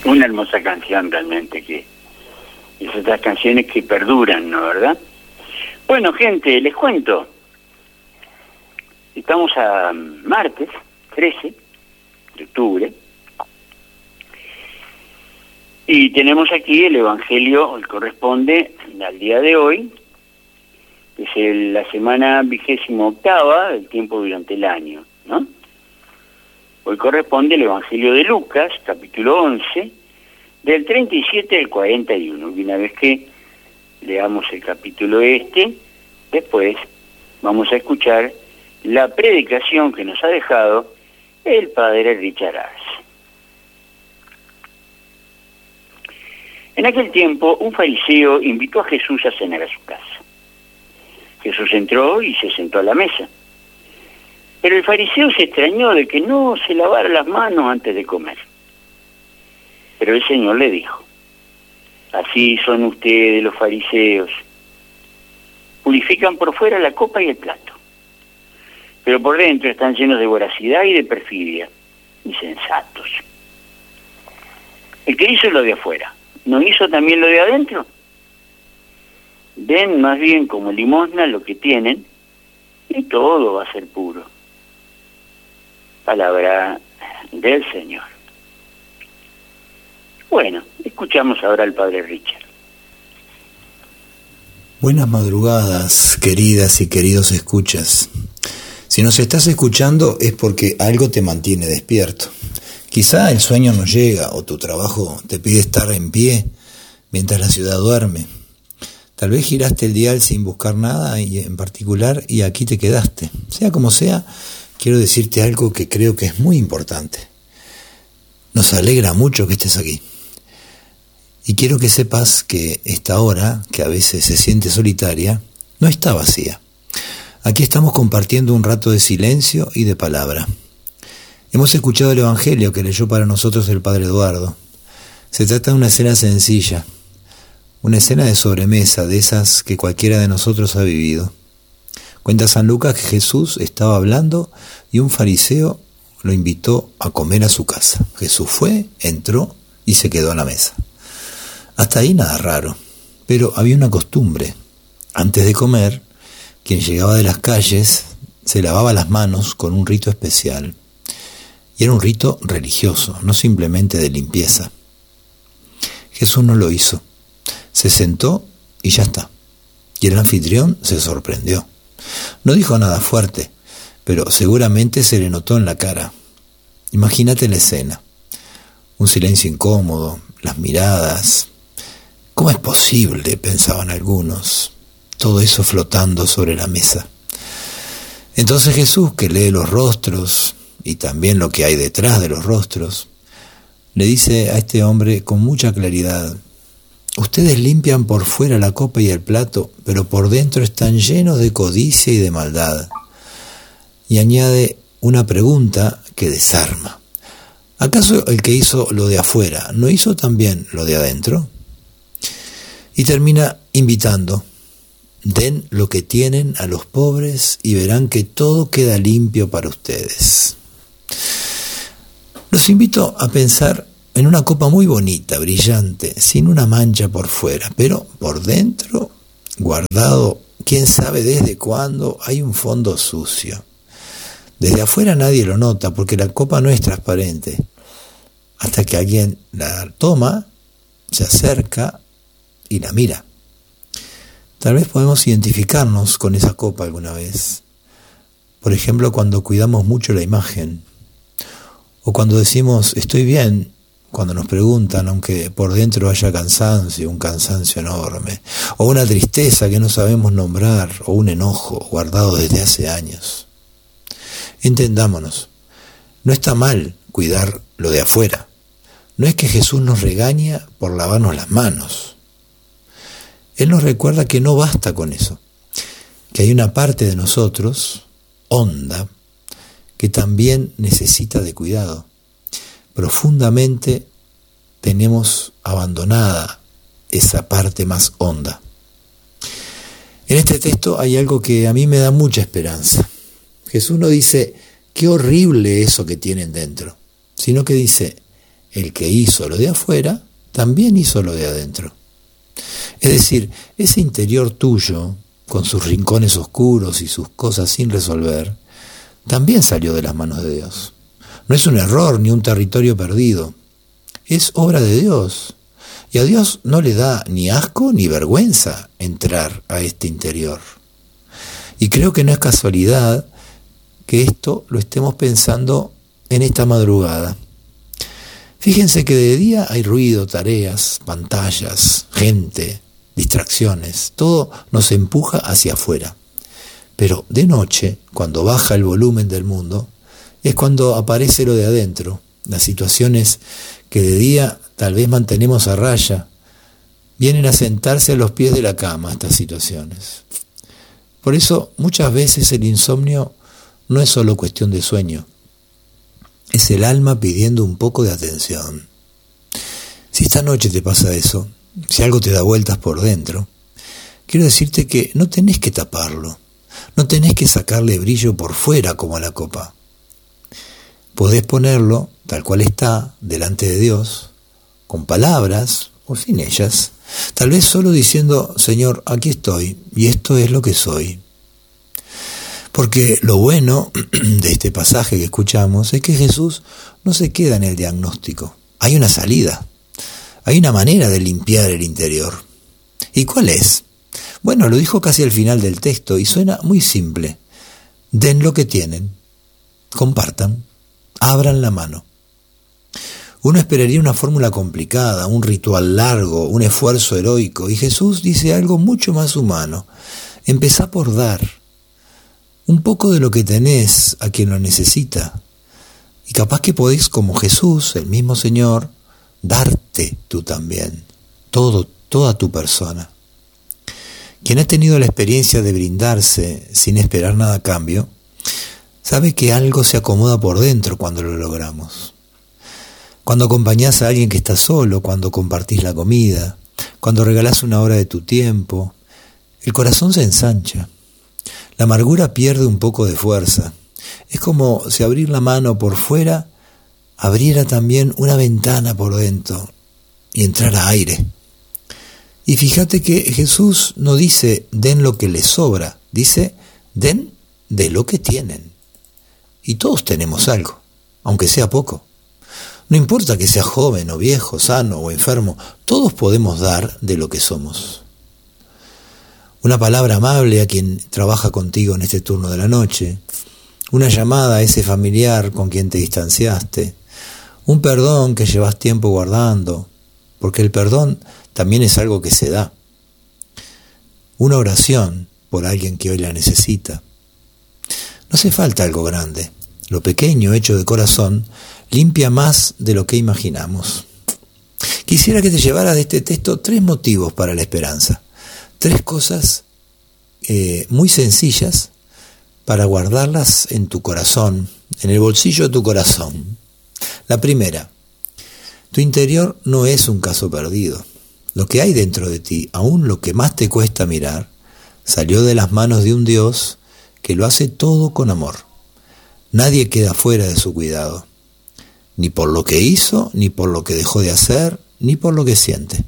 Una hermosa canción realmente, que es estas canciones que perduran, ¿no, verdad? Bueno, gente, les cuento. Estamos a martes 13 de octubre y tenemos aquí el Evangelio, el corresponde al día de hoy, que es la semana 28ª del tiempo durante el año, ¿no? Hoy corresponde el Evangelio de Lucas, capítulo 11, del 37 al 41. Y una vez que leamos el capítulo después vamos a escuchar la predicación que nos ha dejado el padre Richard Arce. En aquel tiempo, un fariseo invitó a Jesús a cenar a su casa. Jesús entró y se sentó a la mesa. Pero el fariseo se extrañó de que no se lavara las manos antes de comer. Pero el Señor le dijo: así son ustedes los fariseos. Purifican por fuera la copa y el plato, pero por dentro están llenos de voracidad y de perfidia. Insensatos. El que hizo lo de afuera, ¿no hizo también lo de adentro? Den más bien como limosna lo que tienen y todo va a ser puro. Palabra del Señor. Bueno, escuchamos ahora al padre Richard. Buenas madrugadas, queridas y queridos escuchas. Si nos estás escuchando es porque algo te mantiene despierto. Quizá el sueño no llega o tu trabajo te pide estar en pie mientras la ciudad duerme. Tal vez giraste el dial sin buscar nada y en particular y aquí te quedaste. Sea como sea, quiero decirte algo que creo que es muy importante. Nos alegra mucho que estés aquí. Y quiero que sepas que esta hora, que a veces se siente solitaria, no está vacía. Aquí estamos compartiendo un rato de silencio y de palabra. Hemos escuchado el Evangelio que leyó para nosotros el Padre Eduardo. Se trata de una escena sencilla, una escena de sobremesa, de esas que cualquiera de nosotros ha vivido. Cuenta San Lucas que Jesús estaba hablando y un fariseo lo invitó a comer a su casa. Jesús fue, entró y se quedó a la mesa. Hasta ahí nada raro, pero había una costumbre. Antes de comer, quien llegaba de las calles se lavaba las manos con un rito especial. Y era un rito religioso, no simplemente de limpieza. Jesús no lo hizo. Se sentó y ya está. Y el anfitrión se sorprendió. No dijo nada fuerte, pero seguramente se le notó en la cara. Imagínate la escena. Un silencio incómodo, las miradas. ¿Cómo es posible?, pensaban algunos, todo eso flotando sobre la mesa. Entonces Jesús, que lee los rostros y también lo que hay detrás de los rostros, le dice a este hombre con mucha claridad: ustedes limpian por fuera la copa y el plato, pero por dentro están llenos de codicia y de maldad. Y añade una pregunta que desarma: ¿acaso el que hizo lo de afuera no hizo también lo de adentro? Y termina invitando: den lo que tienen a los pobres y verán que todo queda limpio para ustedes. Los invito a pensar en una copa muy bonita, brillante, sin una mancha por fuera, pero por dentro, guardado, quién sabe desde cuándo, hay un fondo sucio. Desde afuera nadie lo nota porque la copa no es transparente, hasta que alguien la toma, se acerca y la mira. Tal vez podemos identificarnos con esa copa alguna vez. Por ejemplo, cuando cuidamos mucho la imagen, o cuando decimos estoy bien, cuando nos preguntan, aunque por dentro haya cansancio, un cansancio enorme, o una tristeza que no sabemos nombrar, o un enojo guardado desde hace años. Entendámonos, no está mal cuidar lo de afuera. No es que Jesús nos regaña por lavarnos las manos. Él nos recuerda que no basta con eso, que hay una parte de nosotros, honda, que también necesita de cuidado. Profundamente tenemos abandonada esa parte más honda. En este texto hay algo que a mí me da mucha esperanza. Jesús no dice, qué horrible eso que tienen dentro, sino que dice, el que hizo lo de afuera, también hizo lo de adentro. Es decir, ese interior tuyo, con sus rincones oscuros y sus cosas sin resolver, también salió de las manos de Dios. No es un error ni un territorio perdido. Es obra de Dios. Y a Dios no le da ni asco ni vergüenza entrar a este interior. Y creo que no es casualidad que esto lo estemos pensando en esta madrugada. Fíjense que de día hay ruido, tareas, pantallas, gente, distracciones. Todo nos empuja hacia afuera. Pero de noche, cuando baja el volumen del mundo, es cuando aparece lo de adentro. Las situaciones que de día tal vez mantenemos a raya, vienen a sentarse a los pies de la cama estas situaciones. Por eso muchas veces el insomnio no es solo cuestión de sueño, es el alma pidiendo un poco de atención. Si esta noche te pasa eso, si algo te da vueltas por dentro, quiero decirte que no tenés que taparlo, no tenés que sacarle brillo por fuera como a la copa. Podés ponerlo tal cual está delante de Dios, con palabras o sin ellas, tal vez solo diciendo: Señor, aquí estoy y esto es lo que soy. Porque lo bueno de este pasaje que escuchamos es que Jesús no se queda en el diagnóstico. Hay una salida, hay una manera de limpiar el interior. ¿Y cuál es? Bueno, lo dijo casi al final del texto y suena muy simple. Den lo que tienen, compartan, abran la mano. Uno esperaría una fórmula complicada, un ritual largo, un esfuerzo heroico, y Jesús dice algo mucho más humano. Empezá por dar un poco de lo que tenés a quien lo necesita. Y capaz que podés, como Jesús, el mismo Señor, darte tú también, toda tu persona. Quien ha tenido la experiencia de brindarse sin esperar nada a cambio, sabe que algo se acomoda por dentro cuando lo logramos. Cuando acompañás a alguien que está solo, cuando compartís la comida, cuando regalás una hora de tu tiempo, el corazón se ensancha. La amargura pierde un poco de fuerza. Es como si abrir la mano por fuera abriera también una ventana por dentro y entrara aire. Y fíjate que Jesús no dice den lo que les sobra, dice den de lo que tienen. Y todos tenemos algo, aunque sea poco. No importa que seas joven o viejo, sano o enfermo, todos podemos dar de lo que somos. Una palabra amable a quien trabaja contigo en este turno de la noche, una llamada a ese familiar con quien te distanciaste, un perdón que llevas tiempo guardando, porque el perdón también es algo que se da. Una oración por alguien que hoy la necesita. No hace falta algo grande. Lo pequeño, hecho de corazón, limpia más de lo que imaginamos. Quisiera que te llevaras de este texto 3 motivos para la esperanza. 3 cosas muy sencillas para guardarlas en tu corazón, en el bolsillo de tu corazón. La primera, tu interior no es un caso perdido. Lo que hay dentro de ti, aún lo que más te cuesta mirar, salió de las manos de un Dios que lo hace todo con amor. Nadie queda fuera de su cuidado, ni por lo que hizo, ni por lo que dejó de hacer, ni por lo que siente.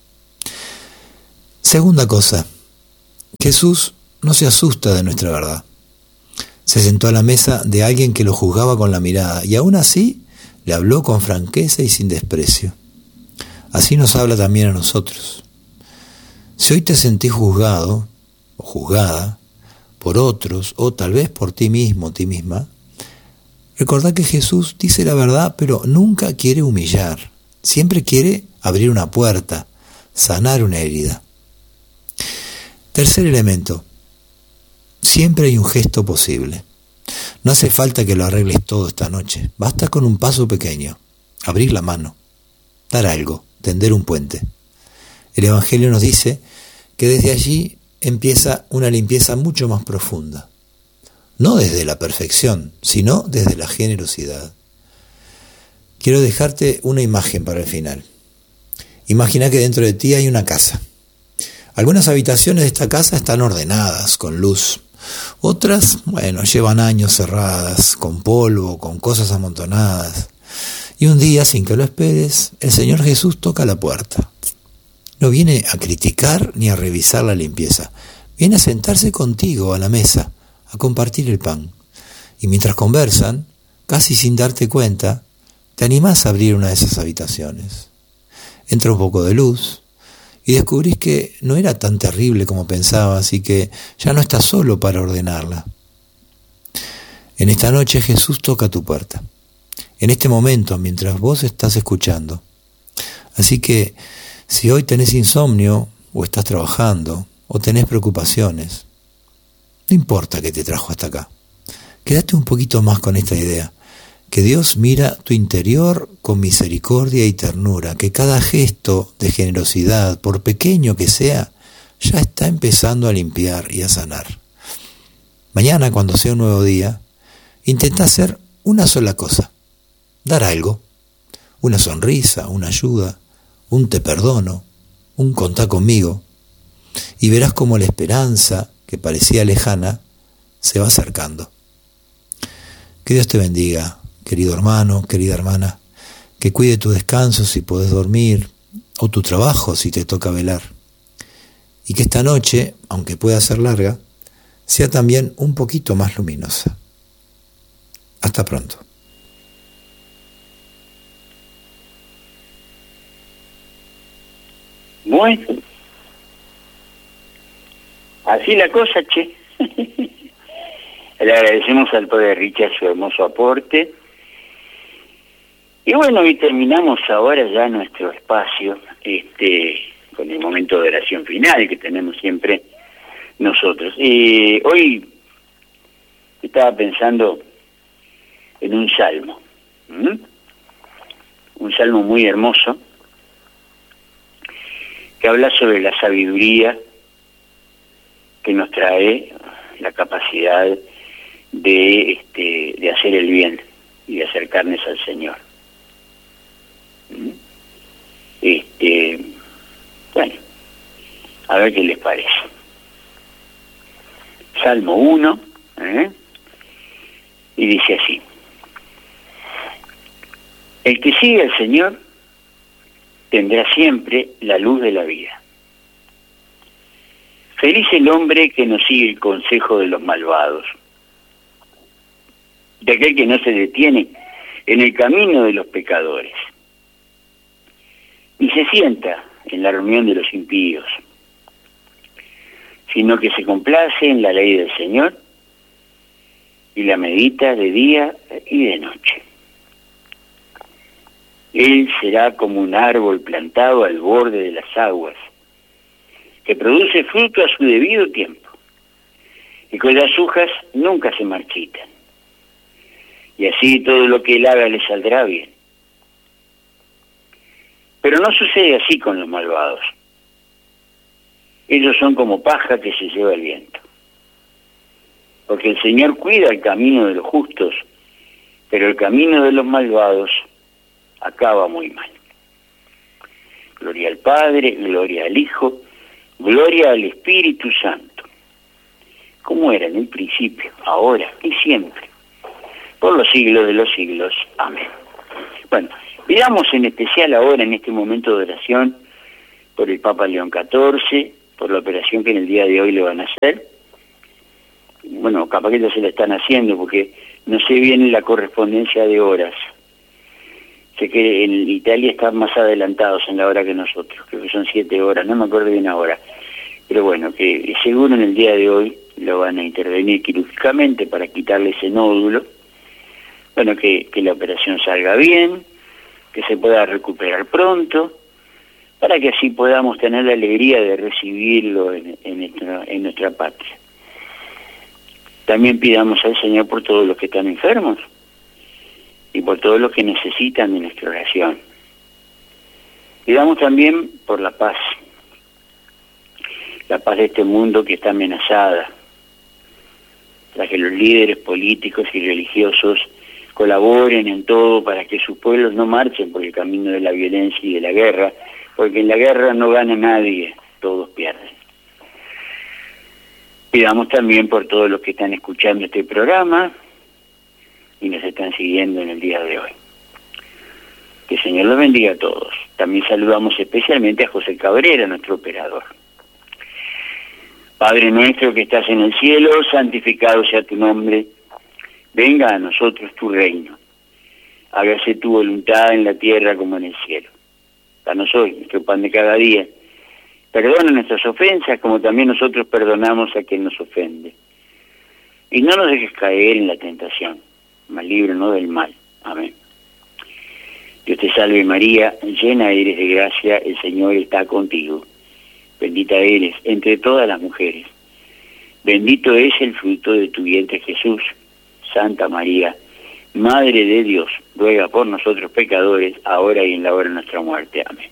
Segunda cosa, Jesús no se asusta de nuestra verdad. Se sentó a la mesa de alguien que lo juzgaba con la mirada, y aún así le habló con franqueza y sin desprecio. Así nos habla también a nosotros. Si hoy te sentís juzgado o juzgada por otros, o tal vez por ti mismo, ti misma, recordá que Jesús dice la verdad, pero nunca quiere humillar. Siempre quiere abrir una puerta, sanar una herida. Tercer elemento. Siempre hay un gesto posible. No hace falta que lo arregles todo esta noche. Basta con un paso pequeño. Abrir la mano. Dar algo. Tender un puente. El Evangelio nos dice que desde allí empieza una limpieza mucho más profunda. No desde la perfección, sino desde la generosidad. Quiero dejarte una imagen para el final. Imagina que dentro de ti hay una casa. Algunas habitaciones de esta casa están ordenadas, con luz. Otras, llevan años cerradas, con polvo, con cosas amontonadas. Y un día, sin que lo esperes, el Señor Jesús toca la puerta. No viene a criticar ni a revisar la limpieza. Viene a sentarse contigo a la mesa, a compartir el pan. Y mientras conversan, casi sin darte cuenta, te animás a abrir una de esas habitaciones. Entra un poco de luz y descubrís que no era tan terrible como pensabas y que ya no estás solo para ordenarla. En esta noche Jesús toca tu puerta. En este momento, mientras vos estás escuchando. Así que, si hoy tenés insomnio, o estás trabajando, o tenés preocupaciones, no importa qué te trajo hasta acá. Quédate un poquito más con esta idea, que Dios mira tu interior con misericordia y ternura, que cada gesto de generosidad, por pequeño que sea, ya está empezando a limpiar y a sanar. Mañana, cuando sea un nuevo día, intenta hacer una sola cosa. Dar algo, una sonrisa, una ayuda, un te perdono, un contá conmigo, y verás cómo la esperanza, que parecía lejana, se va acercando. Que Dios te bendiga, querido hermano, querida hermana, que cuide tu descanso si podés dormir, o tu trabajo si te toca velar, y que esta noche, aunque pueda ser larga, sea también un poquito más luminosa. Hasta pronto. Bueno, así la cosa, che. Le agradecemos al Padre Richard su hermoso aporte. Y bueno, y terminamos ahora ya nuestro espacio, con el momento de oración final que tenemos siempre nosotros. Hoy estaba pensando en un salmo, un salmo muy hermoso, que habla sobre la sabiduría que nos trae la capacidad de hacer el bien y de acercarnos al Señor. Bueno, a ver qué les parece. Salmo 1, y dice así: el que sigue al Señor tendrá siempre la luz de la vida. Feliz el hombre que no sigue el consejo de los malvados, de aquel que no se detiene en el camino de los pecadores, ni se sienta en la reunión de los impíos, sino que se complace en la ley del Señor y la medita de día y de noche. Él será como un árbol plantado al borde de las aguas, que produce fruto a su debido tiempo, y cuyas hojas nunca se marchitan. Y así todo lo que él haga le saldrá bien. Pero no sucede así con los malvados. Ellos son como paja que se lleva el viento. Porque el Señor cuida el camino de los justos, pero el camino de los malvados acaba muy mal. Gloria al Padre, gloria al Hijo, gloria al Espíritu Santo, como era en el principio, ahora y siempre, por los siglos de los siglos. Amén. Bueno, pidamos en especial ahora, en este momento de oración, por el Papa León XIV, por la operación que en el día de hoy le van a hacer. Bueno, capaz que ya se la están haciendo, porque no sé bien la correspondencia de horas. Sé que en Italia están más adelantados en la hora que nosotros, creo que son 7 horas, no me acuerdo bien ahora. Pero bueno, que seguro en el día de hoy lo van a intervenir quirúrgicamente para quitarle ese nódulo. Bueno, que la operación salga bien, que se pueda recuperar pronto, para que así podamos tener la alegría de recibirlo en nuestra patria. También pidamos al Señor por todos los que están enfermos y por todos los que necesitan de nuestra oración. Pidamos también por la paz de este mundo que está amenazada, para que los líderes políticos y religiosos colaboren en todo para que sus pueblos no marchen por el camino de la violencia y de la guerra, porque en la guerra no gana nadie, todos pierden. Pidamos también por todos los que están escuchando este programa y nos están siguiendo en el día de hoy. Que el Señor los bendiga a todos. También saludamos especialmente a José Cabrera, nuestro operador. Padre nuestro que estás en el cielo, santificado sea tu nombre. Venga a nosotros tu reino. Hágase tu voluntad en la tierra como en el cielo. Danos hoy nuestro pan de cada día. Perdona nuestras ofensas como también nosotros perdonamos a quien nos ofende. Y no nos dejes caer en la tentación, mas líbranos del mal. Amén. Dios te salve María, llena eres de gracia, el Señor está contigo. Bendita eres entre todas las mujeres. Bendito es el fruto de tu vientre Jesús. Santa María, Madre de Dios, ruega por nosotros pecadores, ahora y en la hora de nuestra muerte. Amén.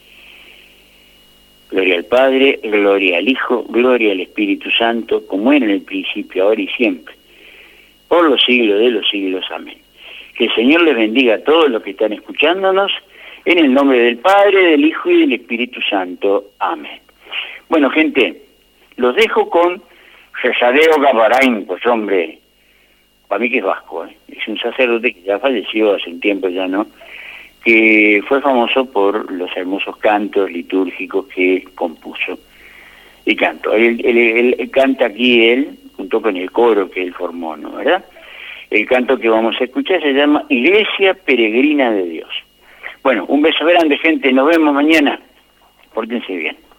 Gloria al Padre, gloria al Hijo, gloria al Espíritu Santo, como era en el principio, ahora y siempre, por los siglos de los siglos. Amén. Que el Señor les bendiga a todos los que están escuchándonos, en el nombre del Padre, del Hijo y del Espíritu Santo. Amén. Bueno, gente, los dejo con Cesadeo Gavarain, pues hombre, para mí que es vasco, es un sacerdote que ya falleció hace un tiempo ya, ¿no?, que fue famoso por los hermosos cantos litúrgicos que compuso. Y canto, él canta aquí, él, junto con el coro que él formó, ¿no?, ¿verdad? El canto que vamos a escuchar se llama Iglesia Peregrina de Dios. Bueno, un beso grande, gente, nos vemos mañana. Pórtense bien.